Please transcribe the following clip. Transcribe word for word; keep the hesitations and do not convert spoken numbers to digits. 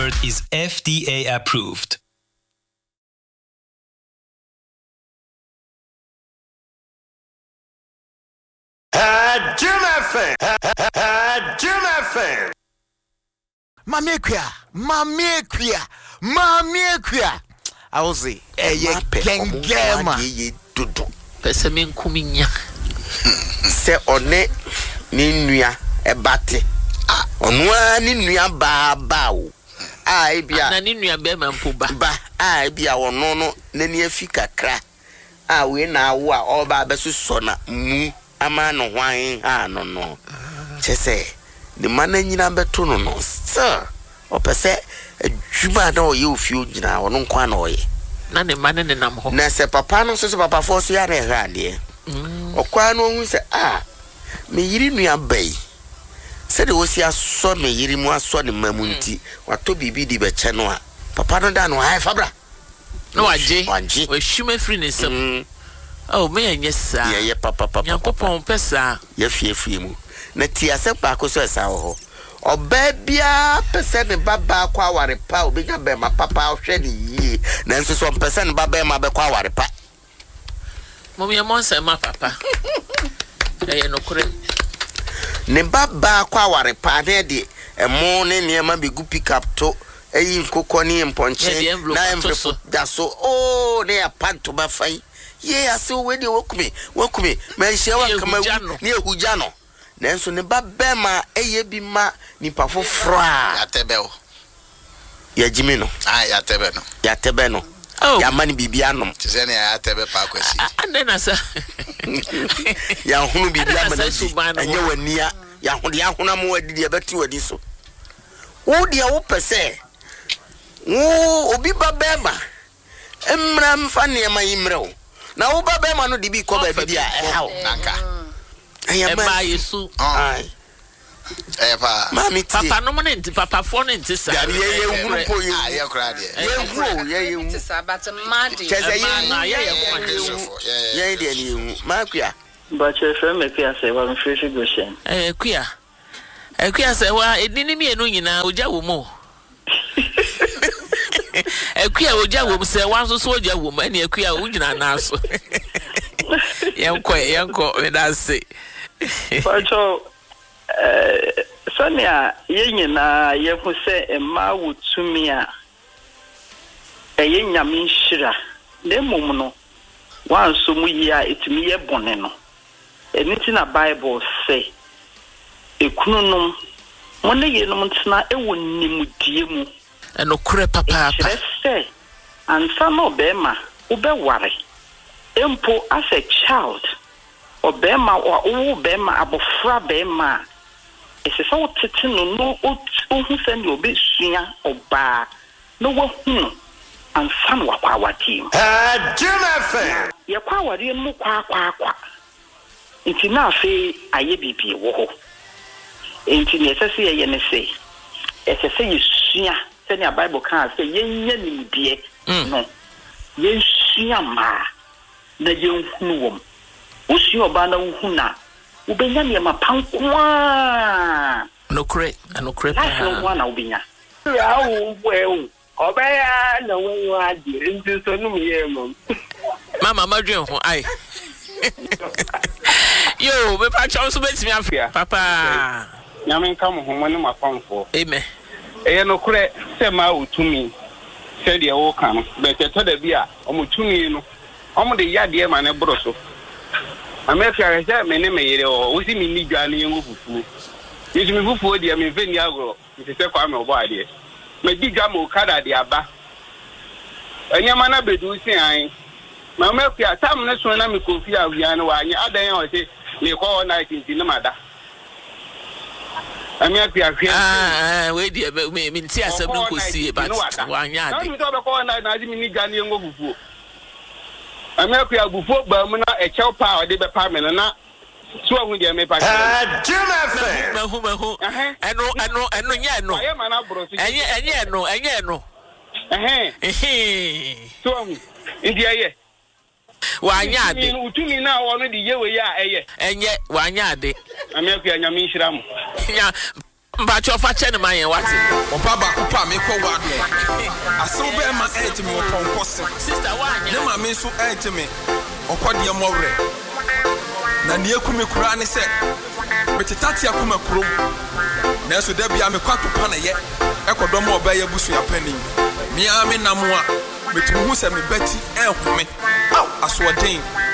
word is F D A approved. Jim F M. Jim F M. Mami Kuya, Mami Kuya, Mami Kuya. I was say, eh, ye kengema. Ye dudu. Pese mi nkuminya. Se one ni nua ebate. Ah, onwa ni nua ba ba o. Ah, ebia. Na ni nua be ma mpo ba. Ba, ah, ebia wono no na ni afi kakra. Ah, we na wo a oba be so na mu. Ama no hwan ah no no chese the man nyina beto no no sir opese adwuma na oye ofio nyina wono nkwa na oye na ne man ne nam ho na se papa no so so papa fo so ya na ha de okwa no hu se ah me yiri nua bai se de wosi aso me yiri mu aso ne mamunti wato bibi di be che no a papa no da no ai fabra no waje waje we hwuma free ne sem. Oh, me and yes, sir. Yeah, yeah, papa, papa. Yan papa, pesa. Yeah, fear free mu. Na tia se pa ko so esa ho. Obebia pese ne baba kwa ware pa obiga be ma papa hwe ne yi. Na nso so pese ne baba ma be kwa ware pa. Momi amon se ma papa. Eh no kure. Ne baba kwa ware pa na de emo ne ne ma be gu pick up to eyi nkokọ ne mponche na emfefo da so oh ne ya panto ba fai. Ye ase we de wokumi wokumi me hia wa kama ni ehuja no nanso ne ba bema eye bi ma nipa foforo a Ya tebe o. ya jimi no Ah, ya tebe no. ya tebe no ya mani bibia no Tise ne ya tebe pa kwesi. Ande sa. ya hunu bibia ma na enye wania ya hunu ya hunu am wadi de beti wadi so wo de wo pese wo obi ba bema emra mfa ne ma yimre o na wo ba be ma no de bi ko ba bi dia e ha Nanka. e ma yesu ai Eh pa. mami ti papa no mo nti papa fo no nti sa. ya ye ye nguru po ye Ah, ye kra de. ye nguru ye ye Nti sa but madi. cheze ye na ye ye ko ye de ni makua But your friend me pia say wa mfreshi goshen. Eh kuya. Eh kuya se wa edini mi enu nyina oja wo mo. Ekuya oja wo se wan so so oja wo ma na ekuya wo nyina na so. Yanko yanko me da se. Pacho eh Sonia ye nyina ye hu se emma wotumi a eye nyame nhira na emom no wan so mu yi a etumi ye bone no eniti na Bible say ekununum mo ne ye no mtena ewo nimudie mu Eno kure papa papa. Say, and some of Bema, ube worry. Empo as a child, or Bema or O Bema, abofra Bema. It's a sort of titin no who send you be senior or bar. No one and some wa our team. Jim F M. Your power in mo kwa kwa kwa. It's enough, I ye be be wo. It's necessary, I say. It's a say you senior. Senior Bible can say yen yen die no yen sua ma na yen hunu wom wo sua oba na wo huna wo benya ne ma pankwa No kure no kure na pa. so wa na wo benya ya wo wo obeya na wo wa di nti so no me mom Mama madwen ho ai. Yo me pa chawo so betimi afia. Papa. nyame nka mo homo ne mafamfo Amen. eh no kure se ma utumi se de wo kan be teto da bi a omutumi no omo de yade ma ne bro so amefia ga me ne me yire o wo si mi ni dwa ne yengu fufu yisi mi fufu de me veni agro mi se kwa me obo ade me di dwa mo kada de aba enyama na bedu si an ma amefia tam ne so na me kofi awia no wa anya adan o se me ko na tinti ne mada Amia pia hwe Ah, we dia me me nti asem no kosie but wa nya na ade. mi to be ko na na ji mi ni gane ngo fufuo Amia pia gufuo ba mu na e chew pa o de be pa me na so ahu dia me pa Jim F M. Mahu mahu. Eno eno eno nya eno. aye ma na bro si Enye enye eno enye eno. eh Eh. so ahu ndi aye Wa nya ade. ni utumi na wo no de ye we ya eye Enye wa nya ade. Amia pia nyame nhira mu Nya But your father and my what? Papa, Papa, me call what? I saw bear my head to me upon Costa. Sister, why? Never mean so add to me. Or what the more. Nania Kumi Kurani said, but the Tatia Kuma Kuru. Nesu Debbie, I'm a quack upon a yet. Echo Domo by a bush, your penny. Me, I'm in Namua, but who said me Betty, help me. I saw a dame.